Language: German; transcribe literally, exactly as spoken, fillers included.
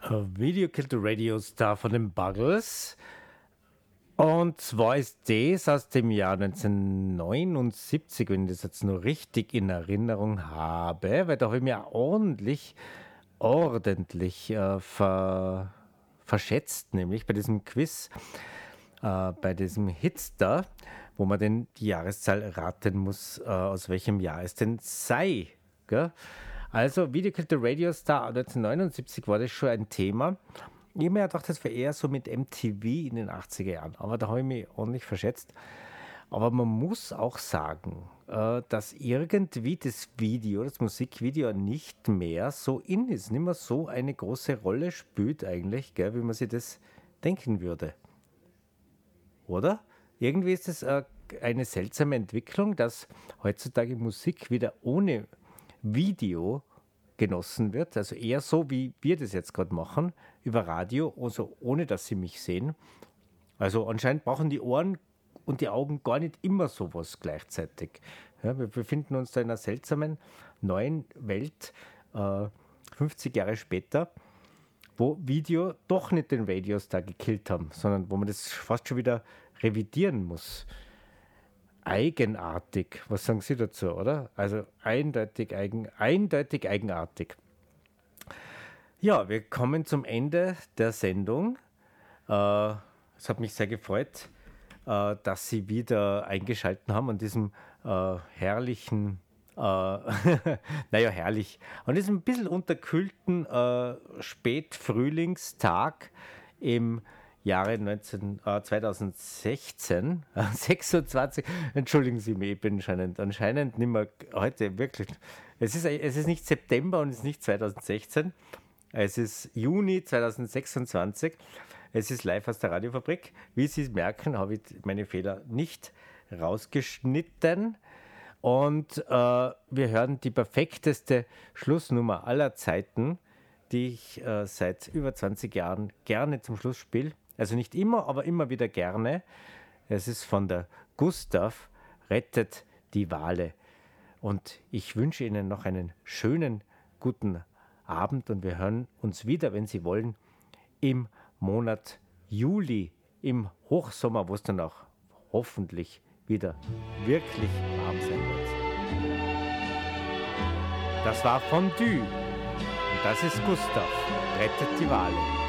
Video Killed the Radio Star von den Buggles. Und zwar ist das aus dem Jahr neunzehnhundertneunundsiebzig, wenn ich das jetzt nur richtig in Erinnerung habe, weil da habe ich mir ordentlich, ordentlich äh, ver, verschätzt, nämlich bei diesem Quiz, äh, bei diesem Hitstar, wo man denn die Jahreszahl raten muss, äh, aus welchem Jahr es denn sei. Gell? Also, Video Killed the Radio Star neunzehnhundertneunundsiebzig war das schon ein Thema. Ich habe mir gedacht, das wäre eher so mit M T V in den achtziger Jahren, aber da habe ich mich ordentlich verschätzt. Aber man muss auch sagen, äh, dass irgendwie das Video, das Musikvideo nicht mehr so in ist, nicht mehr so eine große Rolle spielt eigentlich, gell, wie man sich das denken würde. Oder? Irgendwie ist es äh, eine seltsame Entwicklung, dass heutzutage Musik wieder ohne Video genossen wird, also eher so, wie wir das jetzt gerade machen, über Radio, also ohne, dass sie mich sehen. Also anscheinend brauchen die Ohren und die Augen gar nicht immer sowas gleichzeitig. Ja, wir befinden uns da in einer seltsamen neuen Welt, äh, fünfzig Jahre später, wo Video doch nicht den Radiostar gekillt haben, sondern wo man das fast schon wieder revidieren muss. Eigenartig, was sagen Sie dazu, oder? Also eindeutig, eigen, eindeutig eigenartig. Ja, wir kommen zum Ende der Sendung. Äh, es hat mich sehr gefreut, äh, dass Sie wieder eingeschaltet haben an diesem äh, herrlichen, äh, naja, herrlich, an diesem ein bisschen unterkühlten äh, Spätfrühlingstag im Jahre neunzehn, äh, zweitausendsechzehn, äh, sechsundzwanzig, entschuldigen Sie mich, ich bin anscheinend, anscheinend nicht mehr heute wirklich, es ist, es ist nicht September und es ist nicht zweitausendsechzehn, es ist Juni zweitausendsechsundzwanzig, es ist live aus der Radiofabrik. Wie Sie merken, habe ich meine Fehler nicht rausgeschnitten und äh, wir hören die perfekteste Schlussnummer aller Zeiten, die ich äh, seit über zwanzig Jahren gerne zum Schluss spiele. Also nicht immer, aber immer wieder gerne. Es ist von der Gustav, Rettet die Wale. Und ich wünsche Ihnen noch einen schönen, guten Abend und wir hören uns wieder, wenn Sie wollen, im Monat Juli, im Hochsommer, wo es dann auch hoffentlich wieder wirklich warm sein wird. Das war Fondue. Und das ist Gustav, Rettet die Wale.